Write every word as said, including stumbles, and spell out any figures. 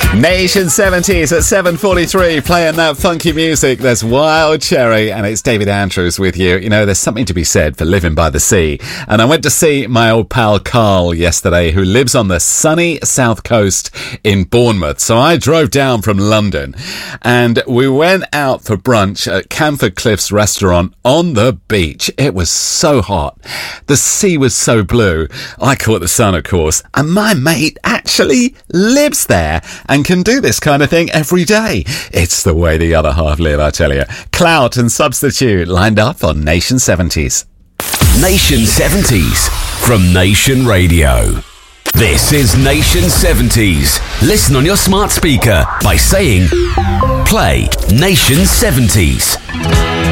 Nation seventies at seven forty-three, playing that funky music. There's Wild Cherry, and it's David Andrews with you. You know, there's something to be said for living by the sea. And I went to see my old pal Carl yesterday, who lives on the sunny south coast in Bournemouth. So I drove down from London, and we went out for brunch at Camford Cliffs restaurant on the beach. It was so hot. The sea was so blue. I caught the sun, of course, and my mate actually lives there and can do this kind of thing every day. It's the way the other half live, I tell you. Clout and Substitute lined up on Nation seventies. Nation seventies from Nation Radio. This is Nation seventies. Listen on your smart speaker by saying, play Nation seventies.